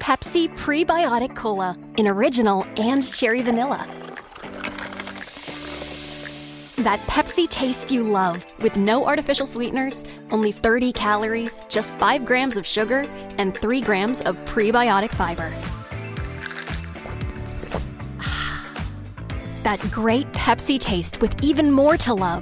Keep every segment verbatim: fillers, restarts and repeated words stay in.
Pepsi Prebiotic Cola in original and cherry vanilla. That Pepsi taste you love, with no artificial sweeteners, only thirty calories, just five grams of sugar, and three grams of prebiotic fiber. That great Pepsi taste with even more to love.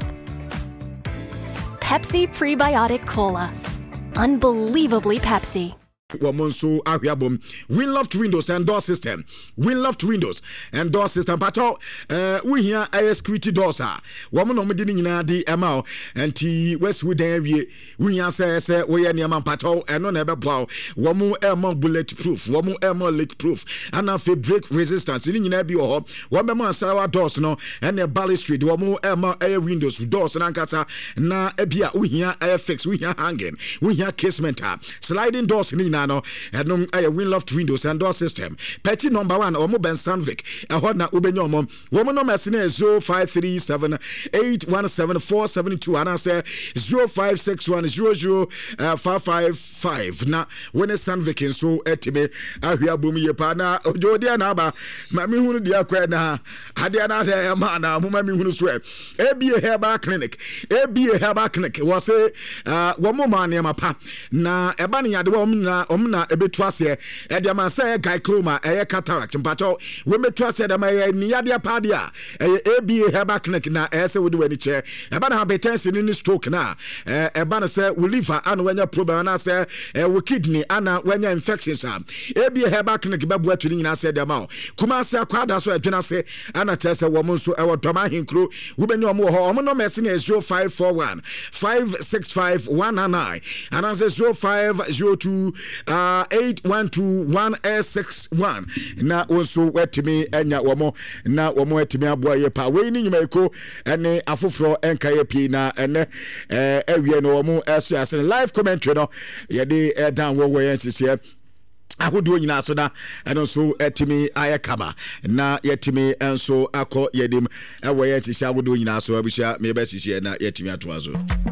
Pepsi Prebiotic Cola. Unbelievably Pepsi. Womonso Ahiabum, Winloft Windows and Door System, Winloft Windows and Door System. Pato, uh, we hear a security doors. Woman no medini na di emao, and T Westwood area. We hear say say we are near Pato and no never plow. Womu elmo bulletproof, Womu elmo leak proof, and a break resistance. In Nabi or one man sour doors no, and a balustrade. Womu elmo air windows doors and ankasa na ebia. We hear air fix, we hear hanging, we hear casement, sliding doors in. No, and no, I Winloft Windows and Door System. Petty number one, or Moben Sanvik. A hot na Ubenyom. Woman no messina zero five three seven eight one seven four seven two. And I say zero five six one zero zero five five five. Na when a Sanvik in so etime, I hear Bumi Yapana, Jodia Naba, Mammy Hunu Diaquena, Hadiana Mana, Mummy Hunu swear. A be a herba clinic, a be a herba clinic was a woman near my pa. Na Ebani at the woman. Omna ebetwase e de man say gycloma e cataract mpato we metwase de my niadia padia e aba herbal clinic na e say we do any chair e ba na hypertension ni stroke na e ba na say we liver and wenya problem na say e we kidney ana wenya infections am aba herbal clinic ba bo atuni na say de ma kuma say akwada so adwena say ana tell say wo monso e wo doma hinkro we be no mo ho o mo no message na zero five four one five six five one nine and answer zero five zero two Uh, eight one two one six one. Na also wetimi enya womo na womo wetimi aboa ye pa we ni nyumeko ene afoforo enka ye pi na ene eh ewie no womo eso ase live commentary no ye de eh, dan wo wo ye sise ahodo nyina so na eno so etimi ayekaba na yetimi enso akọ yedim ewo ye sise ahodo nyina so abusha me be sise na yetimi atoazo.